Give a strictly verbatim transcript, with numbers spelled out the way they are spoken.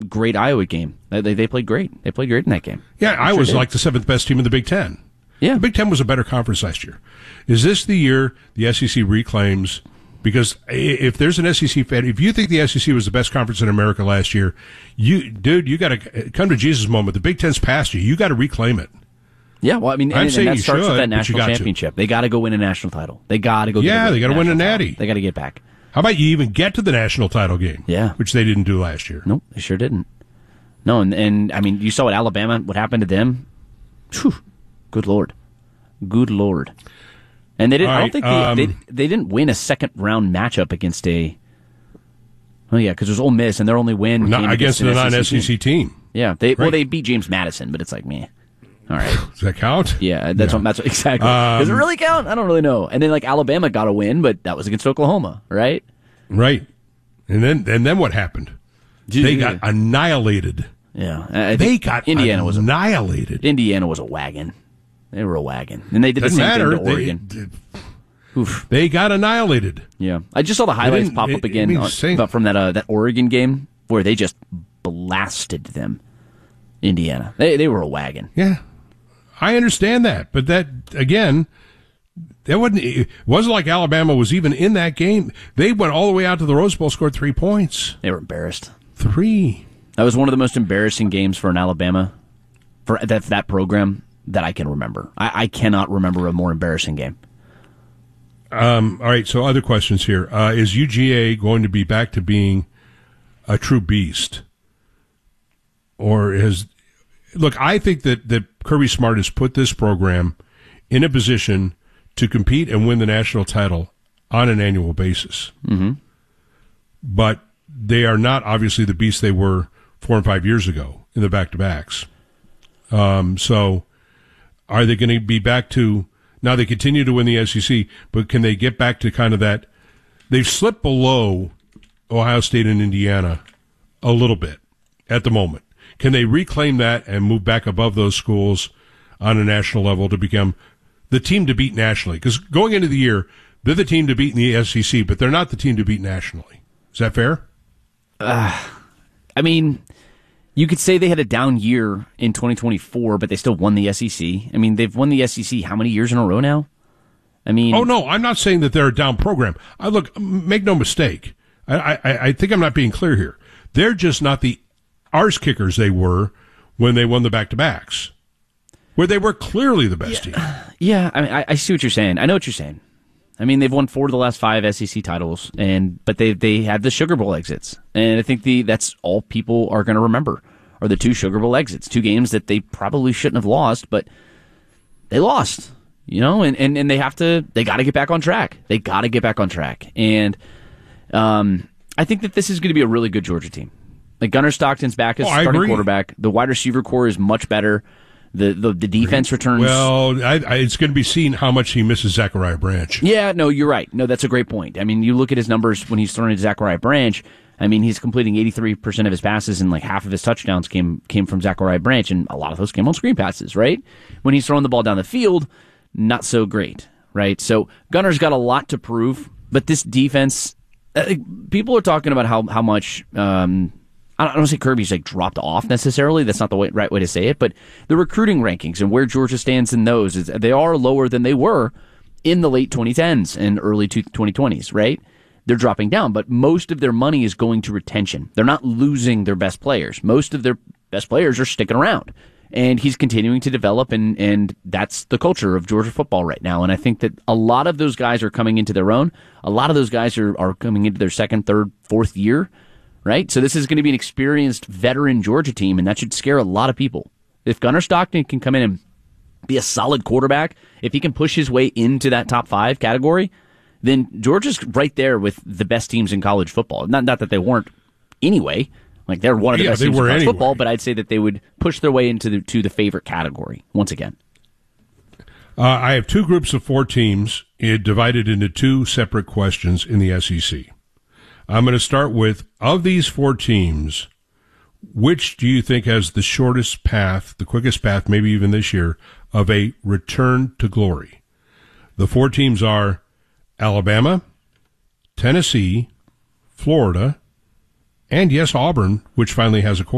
great Iowa game. They, they played great. They played great in that game. Yeah, Iowa's sure like the seventh best team in the Big Ten. Yeah. The Big Ten was a better conference last year. Is this the year the S E C reclaims? Because if there's an S E C fan, if you think the S E C was the best conference in America last year, you, dude, you got to come to Jesus moment. The Big Ten's past you. You got to reclaim it. Yeah, well, I mean, and, and that starts should, with that national championship. To. They got to go win a national title. They got to go. Yeah, get they got to win a natty. Title. They got to get back. How about you even get to the national title game? Yeah, which they didn't do last year. Nope, they sure didn't. No, and and I mean, you saw what Alabama, what happened to them. Whew, good Lord, good Lord. And they didn't. Right, I don't think um, they, they they didn't win a second round matchup against a. Oh yeah, because it was Ole Miss, and their only win not came against, against a non-S E C team. team. Yeah, they right. well they beat James Madison, but it's like meh. All right, does that count? Yeah, that's yeah. what that's what, exactly. Um, Does it really count? I don't really know. And then like Alabama got a win, but that was against Oklahoma, right? Right. And then and then what happened? Dude, they got annihilated. Yeah, I they got Indiana annihilated. Was a, Indiana was a wagon. They were a wagon, and they did Doesn't the same matter. thing to Oregon. They, Oof. They got annihilated. Yeah, I just saw the highlights pop up again on, from that uh, that Oregon game where they just blasted them. Indiana, they they were a wagon. Yeah, I understand that, but that again, that wasn't. It wasn't like Alabama was even in that game. They went all the way out to the Rose Bowl, scored three points. They were embarrassed. Three. That was one of the most embarrassing games for an Alabama for that for that program that I can remember. I, I cannot remember a more embarrassing game. Um, all right, so other questions here. Uh, is U G A going to be back to being a true beast? Or is... Look, I think that, that Kirby Smart has put this program in a position to compete and win the national title on an annual basis. Mm-hmm. But they are not obviously the beast they were four and five years ago in the back-to-backs. Um, so are they going to be back to... Now they continue to win the S E C, but can they get back to kind of that? They've slipped below Ohio State and Indiana a little bit at the moment. Can they reclaim that and move back above those schools on a national level to become the team to beat nationally? Because going into the year, they're the team to beat in the S E C, but they're not the team to beat nationally. Is that fair? Uh, I mean... You could say they had a down year in twenty twenty-four, but they still won the S E C. I mean, they've won the S E C how many years in a row now? I mean... Oh, no, I'm not saying that they're a down program. I look, make no mistake. I, I, I think I'm not being clear here. They're just not the arse kickers they were when they won the back-to-backs, where they were clearly the best yeah, team. Yeah, I mean, I, I see what you're saying. I know what you're saying. I mean, they've won four of the last five S E C titles, and but they they had the Sugar Bowl exits, and I think the that's all people are going to remember are the two Sugar Bowl exits, two games that they probably shouldn't have lost, but they lost, you know, and, and, and they have to they got to get back on track. They got to get back on track, and um, I think that this is going to be a really good Georgia team. Like Gunnar Stockton's back as oh, starting quarterback. The wide receiver core is much better. The, the the defense returns. Well, I, I, it's going to be seen how much he misses Zachariah Branch. Yeah, no, you're right. No, that's a great point. I mean, you look at his numbers when he's throwing to Zachariah Branch. I mean, he's completing eighty-three percent of his passes, and like half of his touchdowns came came from Zachariah Branch, and a lot of those came on screen passes, right? When he's throwing the ball down the field, not so great, right? So Gunnar's got a lot to prove, but this defense, uh, people are talking about how, how much... Um, I don't want to say Kirby's like dropped off necessarily. That's not the way, right way to say it. But the recruiting rankings and where Georgia stands in those, is they are lower than they were in the late twenty tens and early twenty twenties, right? They're dropping down, but most of their money is going to retention. They're not losing their best players. Most of their best players are sticking around. And he's continuing to develop, and, and that's the culture of Georgia football right now. And I think that a lot of those guys are coming into their own. A lot of those guys are, are coming into their second, third, fourth year. Right? So this is going to be an experienced veteran Georgia team, and that should scare a lot of people. If Gunnar Stockton can come in and be a solid quarterback, if he can push his way into that top five category, then Georgia's right there with the best teams in college football. Not, not that they weren't anyway. Like, they're one of the yeah, best teams in college anyway. football, but I'd say that they would push their way into the, to the favorite category once again. Uh, I have two groups of four teams uh, divided into two separate questions in the S E C. I'm going to start with, of these four teams, which do you think has the shortest path, the quickest path, maybe even this year, of a return to glory? The four teams are Alabama, Tennessee, Florida, and yes, Auburn, which finally has a quarterback.